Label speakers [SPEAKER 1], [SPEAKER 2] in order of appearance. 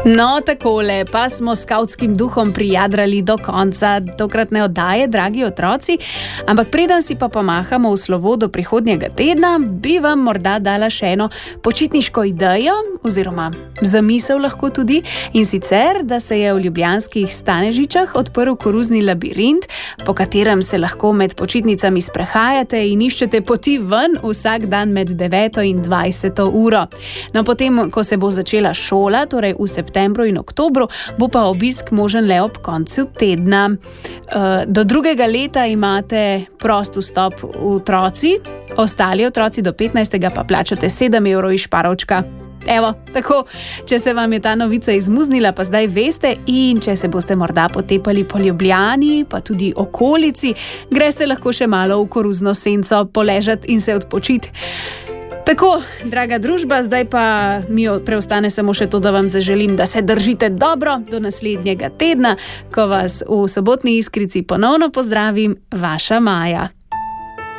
[SPEAKER 1] No, takole, pa smo s skavtskim duhom prijadrali do konca tokratne oddaje, dragi otroci, ampak preden si pa pomahamo v slovo do prihodnjega tedna, bi vam morda dala še eno počitniško idejo, oziroma zamisel lahko tudi, in sicer, da se je v ljubljanskih Stanežičah odprl koruzni labirint, po katerem se lahko med počitnicami sprehajate in iščete poti ven vsak dan med 9. in 20. uro. No, potem, ko se bo začela šola, torej v septembru in oktobru, bo pa obisk možen le ob koncu tedna. Do 2. leta imate prost vstop otroci, ostali otroci do 15. pa plačate 7 evrov iz Šparovčka. Evo, tako, če se vam je ta novica izmuznila, pa zdaj veste, in če se boste morda potepali po Ljubljani, pa tudi okolici, greste lahko še malo v koruzno senco poležati in se odpočiti. Tako, draga družba, zdaj pa mi preostane samo še to, da vam zaželim, da se držite dobro do naslednjega tedna, ko vas v sobotni Iskrici ponovno pozdravim, vaša Maja.